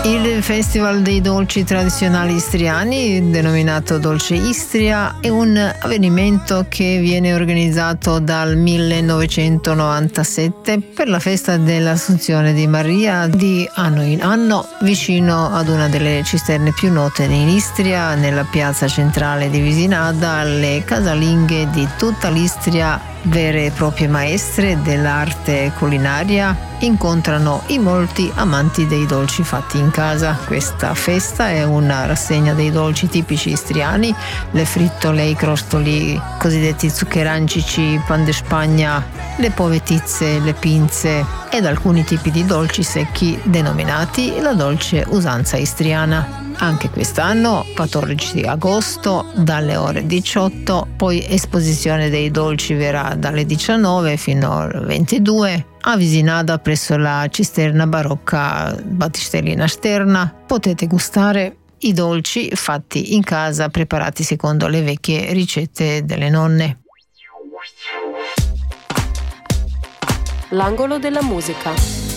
Il Festival dei dolci tradizionali istriani, denominato Dolce Istria, è un avvenimento che viene organizzato dal 1997 per la festa dell'Assunzione di Maria di anno in anno, vicino ad una delle cisterne più note in Istria, nella piazza centrale di Visinada. Le casalinghe di tutta l'Istria, vere e proprie maestre dell'arte culinaria, incontrano i molti amanti dei dolci fatti in casa. Questa festa è una rassegna dei dolci tipici istriani, le frittole, i crostoli cosiddetti zuccherancici, pan de Spagna, le povetizze, le pinze ed alcuni tipi di dolci secchi denominati la dolce usanza istriana. Anche quest'anno, 14 agosto, dalle ore 18, poi esposizione dei dolci verrà dalle 19 fino al 22 a Visinada presso la cisterna barocca Battistellina Sterna. Potete gustare i dolci fatti in casa, preparati secondo le vecchie ricette delle nonne. L'angolo della musica.